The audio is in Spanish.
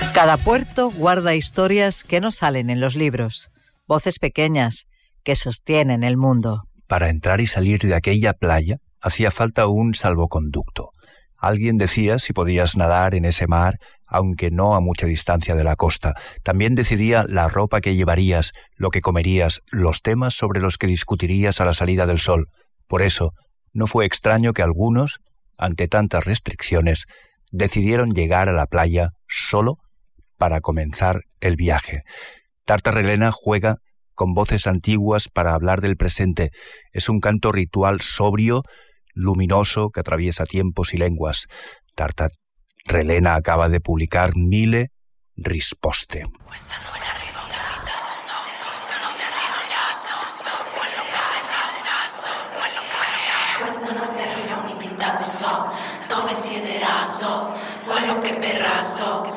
Cada puerto guarda historias que no salen en los libros, voces pequeñas que sostienen el mundo. Para entrar y salir de aquella playa hacía falta un salvoconducto. Alguien decía si podías nadar en ese mar, aunque no a mucha distancia de la costa. También decidía la ropa que llevarías, lo que comerías, los temas sobre los que discutirías a la salida del sol. Por eso, no fue extraño que algunos, ante tantas restricciones, decidieron llegar a la playa solo para comenzar el viaje. Tartarelena juega con voces antiguas para hablar del presente. Es un canto ritual sobrio, luminoso, que atraviesa tiempos y lenguas. Tartarelena acaba de publicar Mille risposte. Dove siederà so, quello che verrà so,